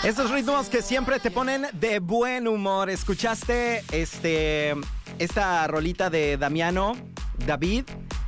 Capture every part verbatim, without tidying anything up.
Esos ritmos que siempre te ponen de buen humor. ¿Escuchaste este, esta rolita de Damiano, David?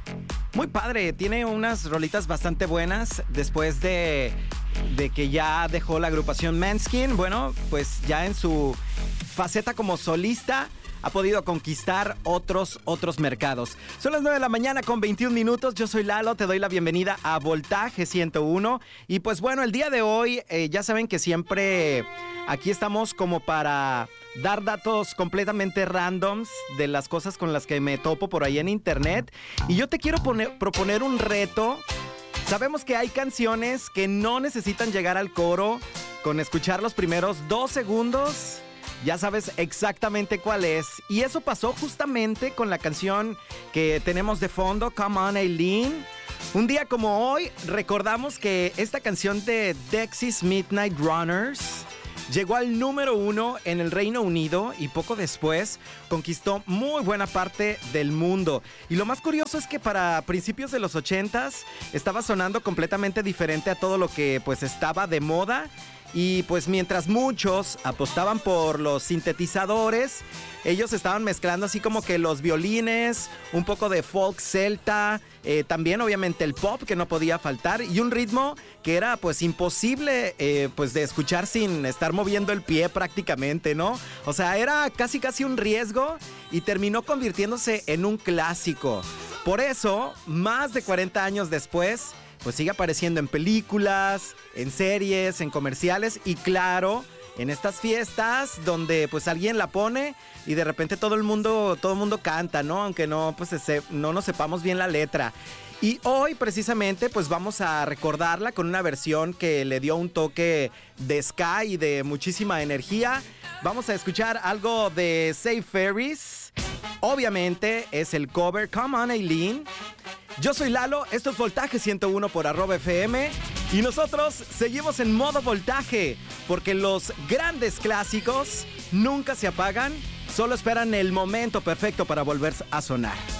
Muy padre, tiene unas rolitas bastante buenas después de, de que ya dejó la agrupación Måneskin. Bueno, pues ya en su faceta como solista ha podido conquistar otros, otros mercados. Son las nueve de la mañana con veintiún minutos. Yo soy Lalo, te doy la bienvenida a Voltaje ciento uno. Y pues bueno, el día de hoy eh, ya saben que siempre aquí estamos como para dar datos completamente randoms de las cosas con las que me topo por ahí en internet. Y yo te quiero poner, proponer un reto. Sabemos que hay canciones que no necesitan llegar al coro. Con escuchar los primeros dos segundos ya sabes exactamente cuál es. Y eso pasó justamente con la canción que tenemos de fondo, Come On Eileen. Un día como hoy recordamos que esta canción de Dexys Midnight Runners llegó al número uno en el Reino Unido y poco después conquistó muy buena parte del mundo. Y lo más curioso es que para principios de los ochentas estaba sonando completamente diferente a todo lo que pues estaba de moda. Y pues mientras muchos apostaban por los sintetizadores, ellos estaban mezclando así como que los violines, un poco de folk celta, eh, también obviamente el pop que no podía faltar y un ritmo que era pues imposible eh, pues de escuchar sin estar moviendo el pie prácticamente, ¿no? O sea, era casi casi un riesgo y terminó convirtiéndose en un clásico. Por eso, más de cuarenta años después, pues sigue apareciendo en películas, en series, en comerciales y claro, en estas fiestas donde pues alguien la pone y de repente todo el mundo, todo el mundo canta, ¿no? Aunque no, pues se, no nos sepamos bien la letra. Y hoy precisamente pues vamos a recordarla con una versión que le dio un toque de ska y de muchísima energía. Vamos a escuchar algo de Save Ferris. Obviamente es el cover Come On Eileen. Yo soy Lalo, esto es Voltaje ciento uno por arroba F M y nosotros seguimos en modo voltaje porque los grandes clásicos nunca se apagan, solo esperan el momento perfecto para volver a sonar.